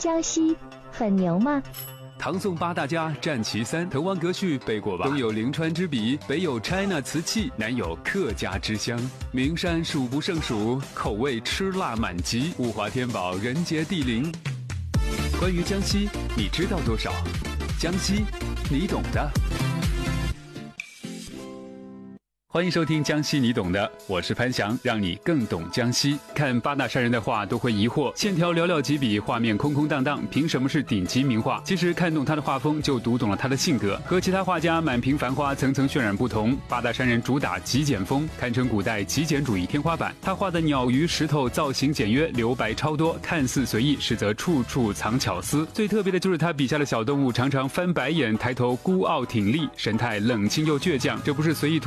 江西很牛吗？ 唐宋八大家占其三，滕王阁序背过吧？东有临川之笔，北有 China 瓷器，南有客家之乡。名山数不胜数，口味吃辣满级，物华天宝，人杰地灵。关于江西，你知道多少？江西，你懂的。欢迎收听江西你懂的，我是潘翔，让你更懂江西。看八大山人的画都会疑惑，线条寥寥几笔，画面空空荡荡，凭什么是顶级名画？其实看懂他的画风，就读懂了他的性格。和其他画家满屏繁花、层层渲染不同，八大山人主打极简风，堪称古代极简主义天花板。他画的鸟鱼石头造型简约，留白超多，看似随意，实则处处藏巧思。最特别的就是他笔下的小动物常常翻白眼，抬头孤傲挺立，神态冷清又倔强，这不是随意涂